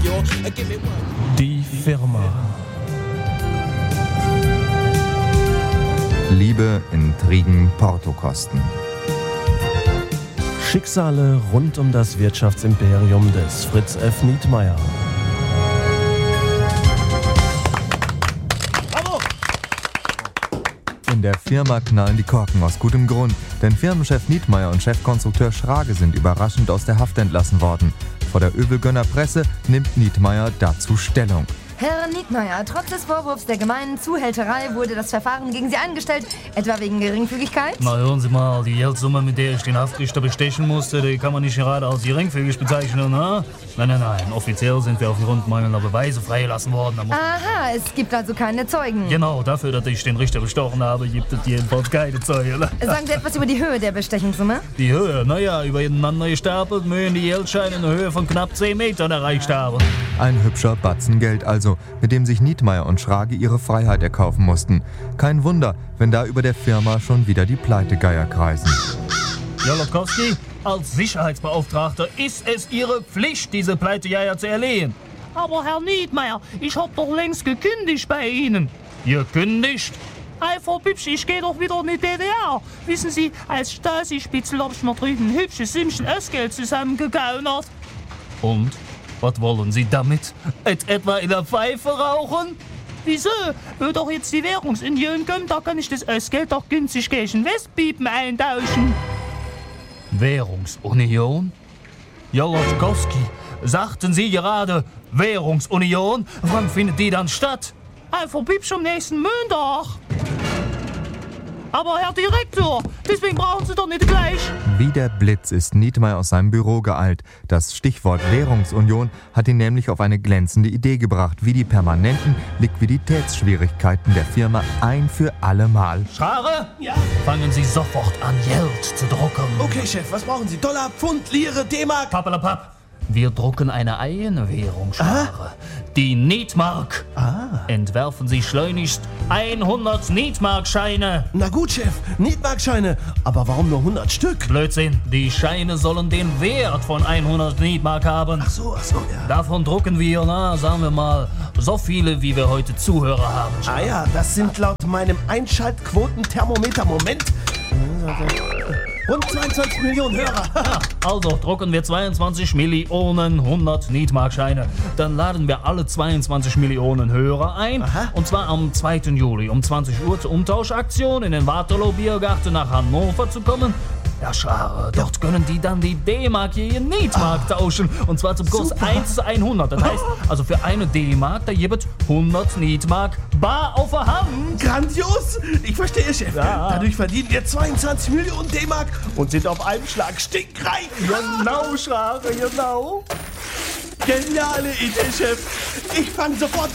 Die Firma. Liebe, Intrigen, Portokosten. Schicksale rund um das Wirtschaftsimperium des Fritz F. Nietmeyer. In der Firma knallen die Korken aus gutem Grund, denn Firmenchef Nietmeyer und Chefkonstrukteur Schrage sind überraschend aus der Haft entlassen worden. Vor der Übelgönner Presse nimmt Nietmeyer dazu Stellung. Herr Nietmeyer, trotz des Vorwurfs der gemeinen Zuhälterei wurde das Verfahren gegen Sie eingestellt, etwa wegen Geringfügigkeit? Na hören Sie mal, die Geldsumme, mit der ich den Haftrichter bestechen musste, die kann man nicht gerade als geringfügig bezeichnen, ne? Nein. Offiziell sind wir aufgrund mangelnder Beweise freigelassen worden. Aha, es gibt also keine Zeugen. Genau, dafür, dass ich den Richter bestochen habe, gibt es jedenfalls keine Zeugen. Sagen Sie etwas über die Höhe der Bestechungssumme? Die Höhe? Naja, übereinander gestapelt mögen die Geldscheine in einer Höhe von knapp 10 Metern erreicht haben. Ein hübscher Batzen Geld also, mit dem sich Nietmeyer und Schrage ihre Freiheit erkaufen mussten. Kein Wunder, wenn da über der Firma schon wieder die Pleitegeier kreisen. Jolotowski, als Sicherheitsbeauftragter ist es Ihre Pflicht, diese Pleitegeier zu erlegen. Aber Herr Nietmeyer, ich hab doch längst gekündigt bei Ihnen. Gekündigt? Ei, Frau Bübsch, ich geh doch wieder in die DDR. Wissen Sie, als Stasi-Spitzel hab ich mir drüben ein hübsches Sümmchen Östgeld zusammengegaunert. Und? Was wollen Sie damit? Etwa in der Pfeife rauchen? Wieso? Wenn doch jetzt die Währungsunion kommt, da kann ich das Östgeld doch günstig gegen Westpiepen eintauschen. Währungsunion? Jolotkowski, sagten Sie gerade Währungsunion? Wann findet die dann statt? Einfach Piepsch am nächsten Montag. Aber Herr Direktor, deswegen brauchen Sie doch nicht gleich. Wie der Blitz ist Nietmeyer aus seinem Büro geeilt. Das Stichwort Währungsunion hat ihn nämlich auf eine glänzende Idee gebracht, wie die permanenten Liquiditätsschwierigkeiten der Firma ein für alle Mal. Schrage? Ja? Fangen Sie sofort an, Geld zu drucken. Okay, Chef, was brauchen Sie? Dollar, Pfund, Lire, D-Mark? Pappelapapp. Wir drucken eine eigene Währung, Schrage. Die Nietmark. Entwerfen Sie schleunigst 100 Nietmarkscheine. Na gut, Chef, Nietmarkscheine. Aber warum nur 100 Stück? Blödsinn, die Scheine sollen den Wert von 100 Nietmark haben. Ach so, ja. Davon drucken wir, sagen wir mal, so viele, wie wir heute Zuhörer haben. Ah ja, das sind laut meinem Einschaltquotenthermometer, Moment, rund 22 Millionen Hörer. Also drucken wir 22 Millionen 100 Nietmarkscheine. Dann laden wir alle 22 Millionen Hörer ein. Aha. Und zwar am 2. Juli um 20 Uhr zur Umtauschaktion in den Waterloo Biergarten nach Hannover zu kommen. Ja, Schare, dort können die dann die D-Mark gegen Nietmark tauschen. Und zwar zum Kurs 1:100. Das heißt, also für eine D-Mark, da gibt 100 Nietmark bar auf der Hand. Grandios! Ich verstehe, Chef. Ja. Dadurch verdienen wir 22 Millionen D-Mark und sind auf einem Schlag stinkreich. Genau, Schare, genau. Geniale Idee, Chef. Ich fange sofort